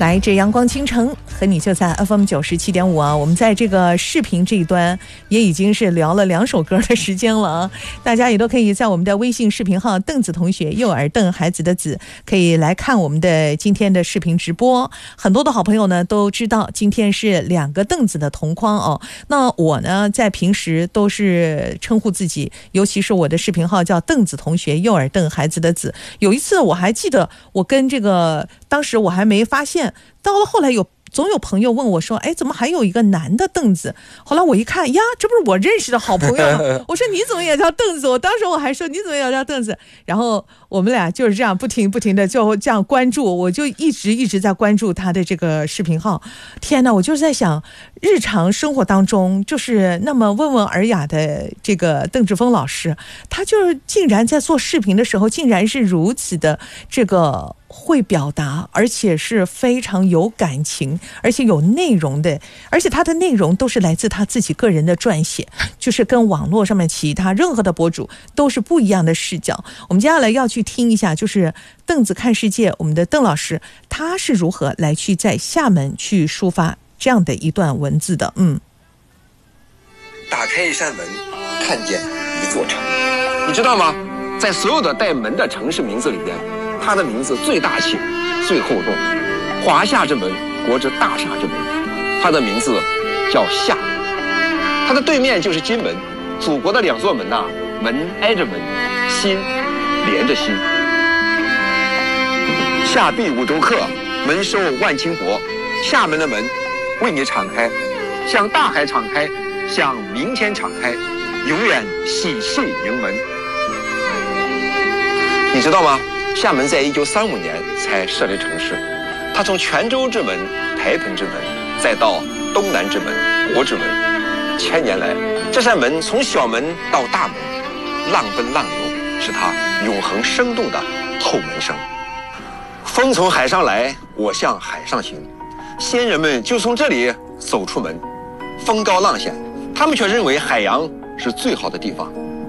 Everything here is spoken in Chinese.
来，这阳光倾城和你就在 FM97.5啊。我们在这个视频这一端也已经是聊了2首歌的时间了啊，大家也都可以在我们的微信视频号邓子同学，右耳邓孩子的子，可以来看我们的今天的视频直播。很多的好朋友呢都知道今天是2个邓子的同框哦。那我呢在平时都是称呼自己，尤其是我的视频号叫邓子同学，右耳邓孩子的子。有一次我还记得，我跟这个当时我还没发现，到了后来总有朋友问我说，哎，怎么还有一个男的邓子？后来我一看呀，这不是我认识的好朋友吗？我说你怎么也叫邓子？我当时我还说你怎么也叫邓子？然后我们俩就是这样不停的就这样关注，我就一直在关注他的这个视频号。天哪，我就是在想，日常生活当中就是那么温文尔雅的这个邓志峰老师，他就是竟然在做视频的时候，竟然是如此的这个会表达，而且是非常有感情，而且有内容的，而且他的内容都是来自他自己个人的撰写，就是跟网络上面其他任何的博主都是不一样的视角。我们接下来要去听一下，就是邓子看世界，我们的邓老师他是如何来去在厦门去抒发这样的一段文字的。 打开一扇门，看见一座城。 你知道吗？在所有的带门的城市名字里边，它的名字最大气、最厚重。华夏之门，国之大厦之门，它的名字叫厦门。它的对面就是金门，祖国的2座门呐，门挨着门，心连着心。 厦闭五洲客，门收万顷帛。厦门的门为你敞开， 向大海敞开，向明天敞开， 永远喜气迎门。 你知道吗？厦门在1935年才设立城市，它从泉州之门、台盆之门，再到东南之门、国之门，1000年来，这扇门从小门到大门，浪奔浪流，是它永恒生动的后门声。风从海上来，我向海上行，先人们就从这里走出门。风高浪险，他们却认为海洋是最好的地方。